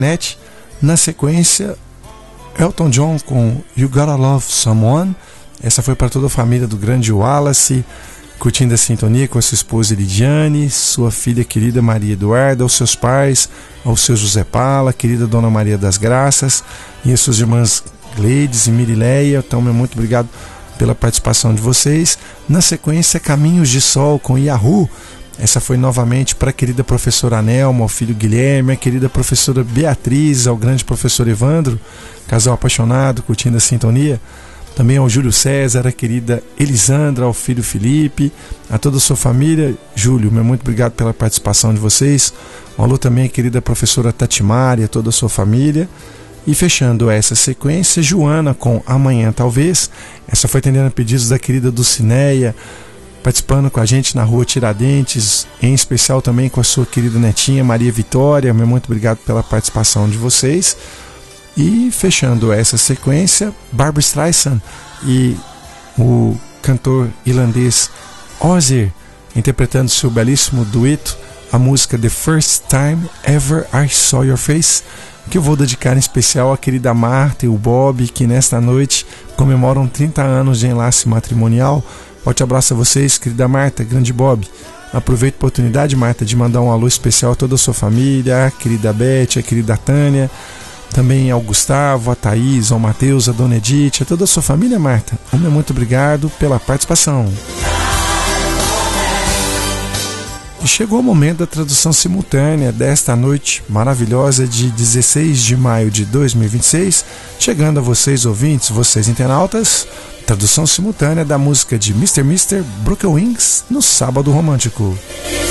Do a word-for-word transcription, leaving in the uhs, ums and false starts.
net. Na sequência, Elton John com You Gotta Love Someone. Essa foi para toda a família do grande Wallace, curtindo a sintonia com a sua esposa Lidiane, sua filha querida Maria Eduarda, aos seus pais, ao seu José Pala, querida Dona Maria das Graças, e as suas irmãs Gleides e Mirileia. Então, meu muito obrigado pela participação de vocês. Na sequência, Caminhos de Sol com Yahoo. Essa foi novamente para a querida professora Anelma, ao filho Guilherme, a querida professora Beatriz, ao grande professor Evandro, casal apaixonado, curtindo a sintonia. Também ao Júlio César, a querida Elisandra, ao filho Felipe, a toda a sua família. Júlio, meu muito obrigado pela participação de vocês. Um alô também a querida professora Tatimari, a toda a sua família. E fechando essa sequência, Joana com Amanhã Talvez. Essa foi atendendo a pedidos da querida Dulcineia, participando com a gente na rua Tiradentes, em especial também com a sua querida netinha Maria Vitória. Meu muito obrigado pela participação de vocês. E fechando essa sequência, Barbra Streisand e o cantor irlandês Ozzy interpretando seu belíssimo dueto, a música The First Time Ever I Saw Your Face, que eu vou dedicar em especial à querida Marta e o Bob, que nesta noite comemoram trinta anos de enlace matrimonial. Forte abraço a vocês, querida Marta, grande Bob. Aproveito a oportunidade, Marta, de mandar um alô especial a toda a sua família, a querida Beth, a querida Tânia, também ao Gustavo, a Thaís, ao Matheus, a Dona Edith, a toda a sua família, Marta. Um meu muito obrigado pela participação. E chegou o momento da tradução simultânea desta noite maravilhosa de dezesseis de maio de dois mil e vinte e seis, chegando a vocês ouvintes, vocês internautas, tradução simultânea da música de mister Mister Broken Wings no Sábado Romântico.